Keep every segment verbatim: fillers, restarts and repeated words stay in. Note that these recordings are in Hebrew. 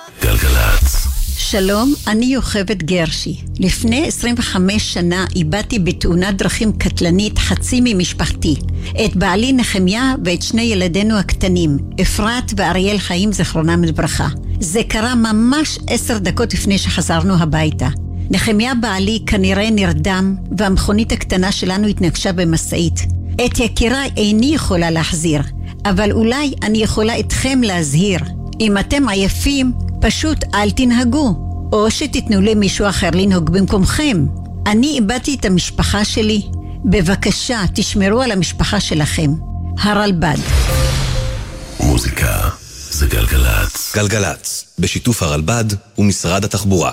גלגלץ. שלום, אני יוכבד גרשי. לפני עשרים וחמש שנה איבדתי בתאונת דרכים קטלנית חצי ממשפחתי. את בעלי נחמיה ואת שני ילדינו הקטנים, אפרת ואריאל חיים זכרונם לברכה. זה קרה ממש עשר דקות לפני שחזרנו הביתה. נחמיה בעלי כנראה נרדם והמכונית הקטנה שלנו התנגשה במשאית. את יקיריי איני יכולה להחזיר, אבל אולי אני יכולה אתכם להזהיר. אם אתם עייפים, פשוט אל תנהגו, או שתתנו למישהו אחר לנהוג במקומכם. אני איבדתי את המשפחה שלי. בבקשה, תשמרו על המשפחה שלכם. הרלב"ד. מוזיקה זה גלגלץ. גלגלץ, בשיתוף הרלב"ד ומשרד התחבורה.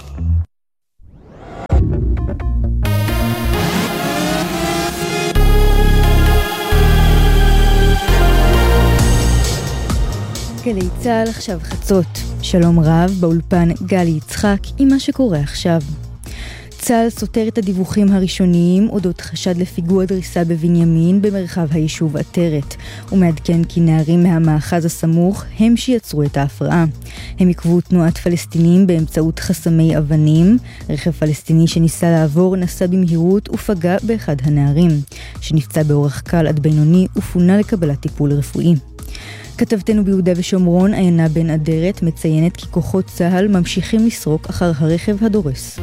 גלי צהל עכשיו חצות. שלום רב, באולפן גלי יצחק עם מה שקורה עכשיו. צהל סותר את הדיווחים הראשוניים אודות חשד לפיגוע דריסה בבנימין במרחב היישוב עטרת, ומעדכן כי נערים מהמאחז הסמוך הם שיצרו את ההפרעה. הם עיכבו תנועת פלסטינים באמצעות חסמי אבנים. רכב פלסטיני שניסה לעבור נסע במהירות ופגע באחד הנערים, שנפצע באורח קל עד בינוני ופונה לקבלת טיפול רפואי. כתבתנו ביהודה ושומרון, עיינה בן אדרת, מציינת כי כוחות צהל ממשיכים לסרוק אחר הרכב הדורס.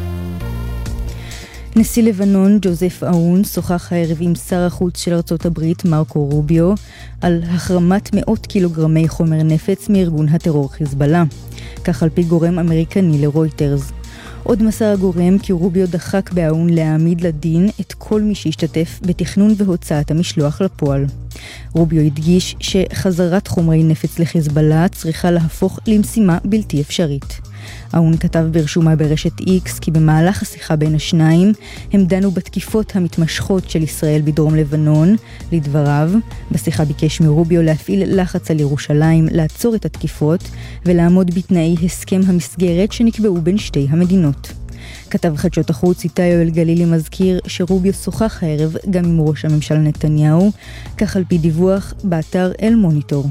נשיא לבנון ג'וזף אאון שוחח הערב עם שר החוץ של ארצות הברית מרקו רוביו על החרמת מאות קילוגרמי חומר נפץ מארגון הטרור חיזבאללה, כך על פי גורם אמריקני לרויטרס. עוד מסר הגורם כי רוביו דחק באאון להעמיד לדין את כל מי שהשתתף בתכנון והוצאת המשלוח לפועל. רוביו הדגיש שחזרת חומרי נפץ לחיזבאללה צריכה להפוך למשימה בלתי אפשרית. אאון כתב ברשומה ברשת איקס כי במהלך השיחה בין השניים הם דנו בתקיפות המתמשכות של ישראל בדרום לבנון. לדבריו, בשיחה ביקש מרוביו להפעיל לחץ על ירושלים לעצור את התקיפות ולעמוד בתנאי הסכם המסגרת שנקבעו בין שתי המדינות. כתב חדשות החוץ איתי יואל גלילי מזכיר שרוביו שוחח הערב גם עם ראש הממשלה נתניהו, כך על פי דיווח באתר אל מוניטור.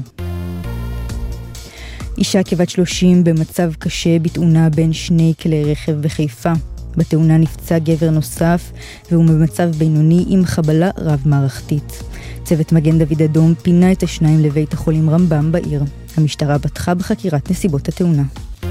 אישה כבת שלושים במצב קשה בתאונה בין שני כלי רכב בחיפה. בתאונה נפצע גבר נוסף והוא במצב בינוני עם חבלה רב-מערכתית. צוות מגן דוד אדום פינה את השניים לבית החולים רמב"ם בעיר. המשטרה פתחה בחקירת נסיבות התאונה.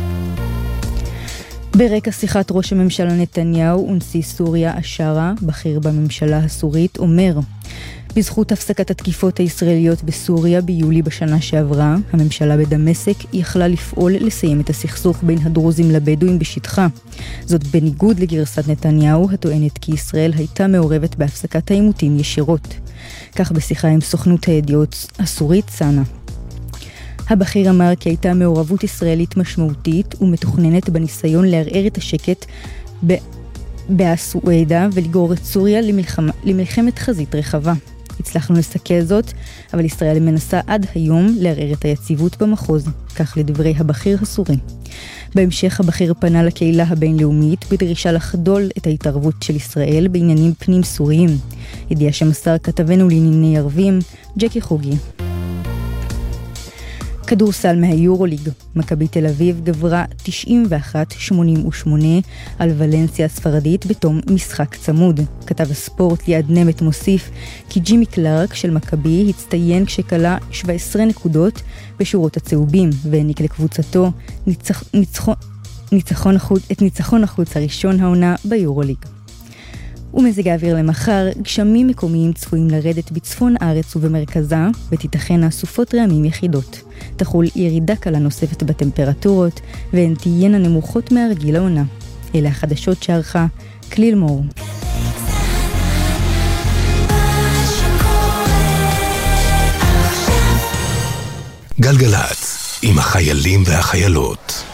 ברקע שיחת ראש הממשלה נתניהו ונשיא סוריה אשרה, בכיר בממשלה הסורית, אומר: בזכות הפסקת התקיפות הישראליות בסוריה ביולי בשנה שעברה, הממשלה בדמשק יכלה לפעול לסיים את הסכסוך בין הדרוזים לבדואים בשטחה. זאת בניגוד לגרסת נתניהו, הטוענת כי ישראל הייתה מעורבת בהפסקת העימותים ישירות. כך בשיחה עם סוכנות הידיעות הסורית סאנה. הבכיר אמר כי הייתה מעורבות ישראלית משמעותית ומתוכננת בניסיון לערער את השקט ב... באסואדה ולגרור את סוריה למלחמה, למלחמת חזית רחבה. הצלחנו לסכל זאת, אבל ישראל מנסה עד היום לערער את היציבות במחוז, כך לדברי הבכיר הסורי. בהמשך הבכיר פנה לקהילה הבינלאומית בדרישה לחדול את ההתערבות של ישראל בעניינים פנים סוריים. ידיעה שמסר כתבנו לענייני ערבים, ג'קי חוגי. כדורסל מהיורוליג, מכבי תל אביב גברה תשעים ואחת שמונים ושמונה על ולנסיה הספרדית בתום משחק צמוד. כתב הספורט ליעד נמת מוסיף כי ג'ימי קלארק של מכבי הצטיין כשקלה שבע עשרה נקודות בשורות הצהובים והעניק לקבוצתו ניצח, ניצחון, ניצחון החוץ, את ניצחון החוץ הראשון העונה ביורוליג. ומזג האוויר למחר, גשמים מקומיים צפויים לרדת בצפון הארץ ובמרכזה, ותיתכן אסופות רעמים יחידות. תחול ירידה קלה נוספת בטמפרטורות, והן תהיינה נמוכות מהרגיל העונה. אלה החדשות שערכה כליל מור. גלגלץ, עם החיילים והחיילות.